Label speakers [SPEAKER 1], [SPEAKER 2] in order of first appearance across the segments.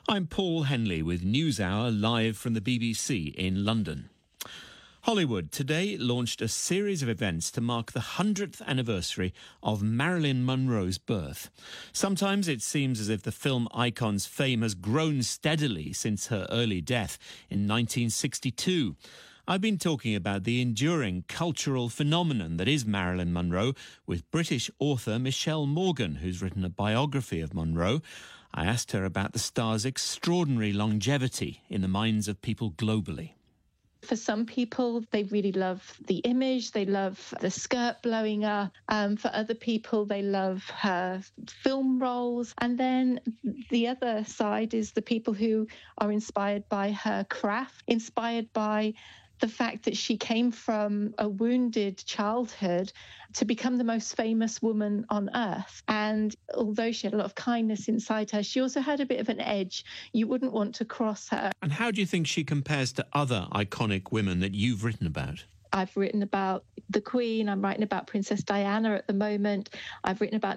[SPEAKER 1] I'm Paul Henley with NewsHour live from the BBC in London. Hollywood today launched a series of events to mark the 100th anniversary of Marilyn Monroe's birth. Sometimes it seems as if the film icon's fame has grown steadily since her early death in 1962. I've been talking about the enduring cultural phenomenon that is Marilyn Monroe with British author Michelle Morgan, who's written a biography of Monroe. I asked her about the star's extraordinary longevity in the minds of people globally.
[SPEAKER 2] For some people, they really love the image, they love the skirt blowing up. For other people, they love her film roles. And then the other side is the people who are inspired by her craft, inspired by the fact that she came from a wounded childhood to become the most famous woman on earth. And although she had a lot of kindness inside her, she also had a bit of an edge. You wouldn't want to cross her.
[SPEAKER 1] And how do you think she compares to other iconic women that you've written about?
[SPEAKER 2] I've written about the Queen. I'm writing about Princess Diana at the moment. I've written about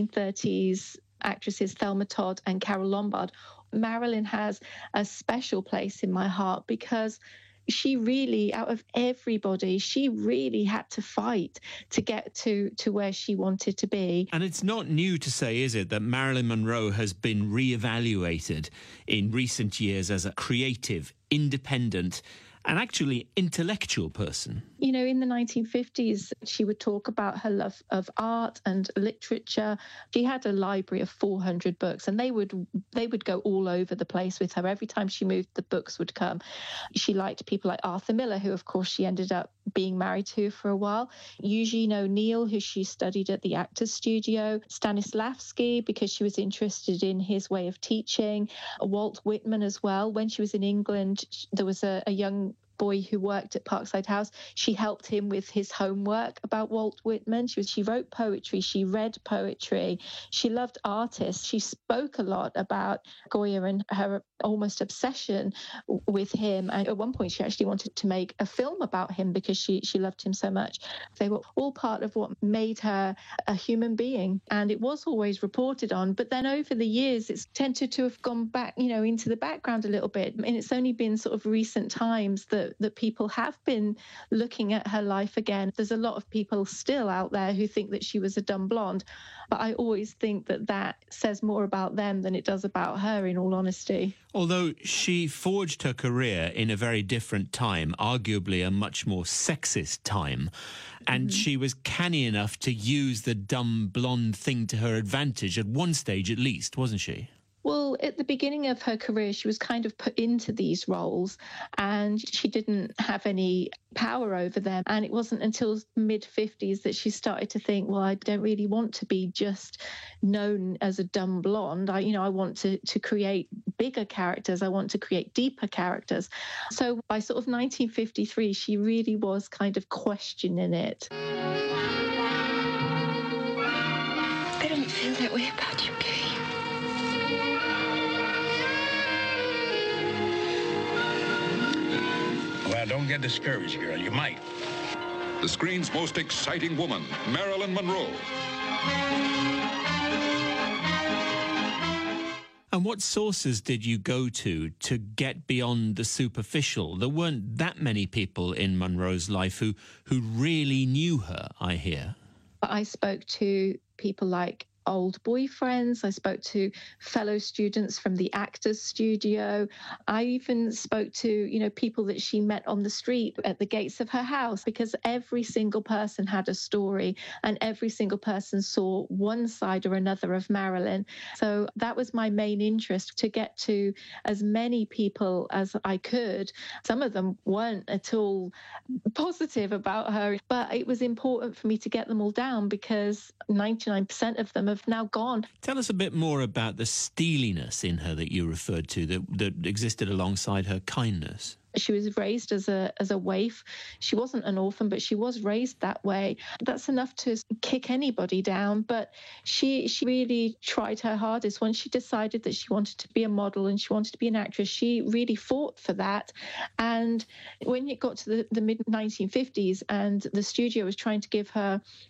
[SPEAKER 2] 1930s actresses Thelma Todd and Carole Lombard. Marilyn has a special place in my heart because she really, out of everybody, she really had to fight to get to where she wanted to be.
[SPEAKER 1] And it's not new to say, is it, that Marilyn Monroe has been re-evaluated in recent years as a creative, independent and actually intellectual person.
[SPEAKER 2] You know, in the 1950s, she would talk about her love of art and literature. She had a library of 400 books, and they would go all over the place with her. Every time she moved, the books would come. She liked people like Arthur Miller, who, of course, she ended up being married to for a while. Eugene O'Neill, who she studied at the Actors Studio. Stanislavski, because she was interested in his way of teaching. Walt Whitman as well. When she was in England, there was a young boy who worked at Parkside House. She helped him with his homework about Walt Whitman. She wrote poetry. She read poetry. She loved artists. She spoke a lot about Goya and her almost obsession with him. And at one point, she actually wanted to make a film about him because she loved him so much. They were all part of what made her a human being. And it was always reported on. But then over the years, it's tended to have gone back, into the background a little bit. And it's only been sort of recent times that people have been looking at her life again. There's a lot of people still out there who think that she was a dumb blonde, but I always think that says more about them than it does about her, in all honesty.
[SPEAKER 1] Although she forged her career in a very different time, arguably a much more sexist time, and she was canny enough to use the dumb blonde thing to her advantage at one stage at least, wasn't she?
[SPEAKER 2] Well, at the beginning of her career, she was kind of put into these roles and she didn't have any power over them. And it wasn't until mid-50s that she started to think, well, I don't really want to be just known as a dumb blonde. I want to create bigger characters. I want to create deeper characters. So by sort of 1953, she really was kind of questioning it.
[SPEAKER 3] I don't feel that way about you, Kay.
[SPEAKER 4] Well, don't get discouraged, girl. You might.
[SPEAKER 5] The screen's most exciting woman, Marilyn Monroe.
[SPEAKER 1] And what sources did you go to get beyond the superficial? There weren't that many people in Monroe's life who really knew her, I hear.
[SPEAKER 2] I spoke to people like old boyfriends. I spoke to fellow students from the Actors Studio. I even spoke to, people that she met on the street at the gates of her house, because every single person had a story and every single person saw one side or another of Marilyn. So that was my main interest, to get to as many people as I could. Some of them weren't at all positive about her, but it was important for me to get them all down because 99% of them have now gone.
[SPEAKER 1] Tell us a bit more about the steeliness in her that you referred to that existed alongside her kindness.
[SPEAKER 2] She was raised as a waif. She wasn't an orphan, but she was raised that way. That's enough to kick anybody down. But she really tried her hardest. Once she decided that she wanted to be a model and she wanted to be an actress, she really fought for that. And when it got to the mid-1950s and the studio was trying to give her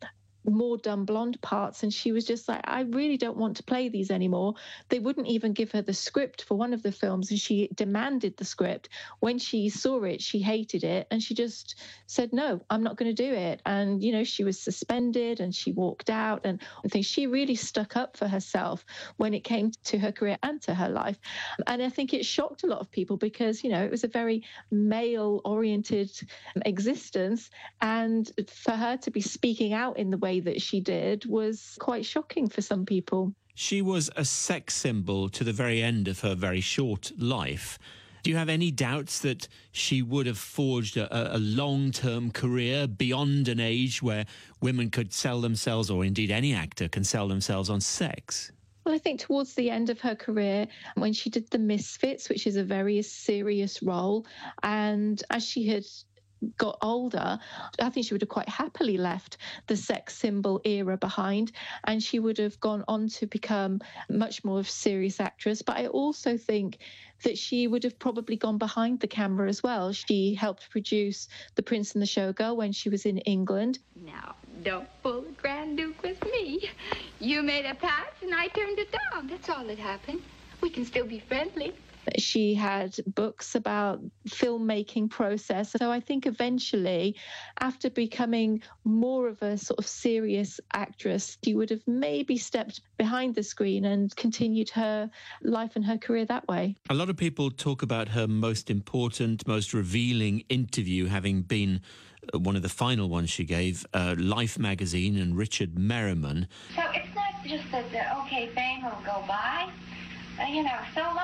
[SPEAKER 2] more dumb blonde parts, and she was just like, I really don't want to play these anymore. They wouldn't even give her the script for one of the films, and she demanded the script. When she saw it, she hated it, and she just said, no, I'm not going to do it. And, you know, she was suspended and she walked out, and I think she really stuck up for herself when it came to her career and to her life. And I think it shocked a lot of people because, you know, it was a very male-oriented existence, and for her to be speaking out in the way that she did was quite shocking for some people.
[SPEAKER 1] She was a sex symbol to the very end of her very short life. Do you have any doubts that she would have forged a long-term career beyond an age where women could sell themselves, or indeed any actor can sell themselves on sex?
[SPEAKER 2] Well, I think towards the end of her career, when she did The Misfits, which is a very serious role, and as she had got older, I think she would have quite happily left the sex symbol era behind, and she would have gone on to become much more of a serious actress. But I also think that she would have probably gone behind the camera as well. She helped produce The Prince and the Showgirl when she was in England.
[SPEAKER 3] Now, don't pull the Grand Duke with me. You made a pass and I turned it down. That's all that happened. We can still be friendly.
[SPEAKER 2] She had books about filmmaking process. So I think eventually, after becoming more of a sort of serious actress, she would have maybe stepped behind the screen and continued her life and her career that way.
[SPEAKER 1] A lot of people talk about her most important, most revealing interview having been one of the final ones she gave, Life magazine and Richard Merriman.
[SPEAKER 6] So it's not just that, okay, fame will go by. You know, so long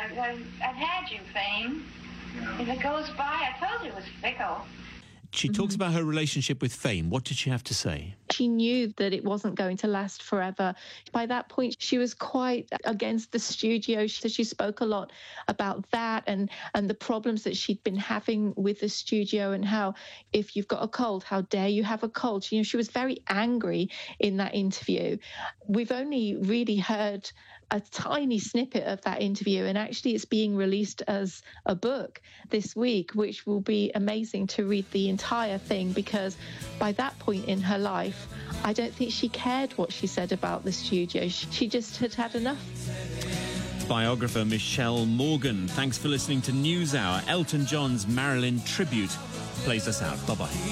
[SPEAKER 6] I've had you, Fame. If it goes by, I told you it was fickle.
[SPEAKER 1] She talks about her relationship with Fame. What did she have to say?
[SPEAKER 2] She knew that it wasn't going to last forever. By that point, she was quite against the studio. She spoke a lot about that and the problems that she'd been having with the studio, and how if you've got a cold, how dare you have a cold? You know, she was very angry in that interview. We've only really heard a tiny snippet of that interview, and actually it's being released as a book this week, which will be amazing to read the entire thing, because by that point in her life, I don't think she cared what she said about the studio. She just had had enough.
[SPEAKER 1] Biographer Michelle Morgan. Thanks for listening to NewsHour. Elton John's Marilyn tribute plays us out. Bye-bye.